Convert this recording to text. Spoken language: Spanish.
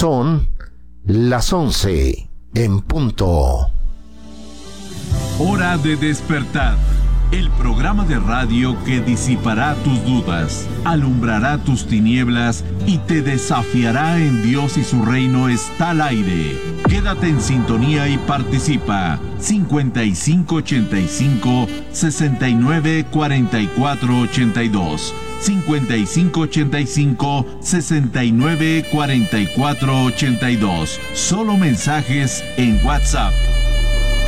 son las 11 en punto. Hora de despertar. El programa de radio que disipará tus dudas, alumbrará tus tinieblas y te desafiará en Dios y su reino está al aire. Quédate en sintonía y participa. 5585-694482. 5585-694482. Solo mensajes en WhatsApp.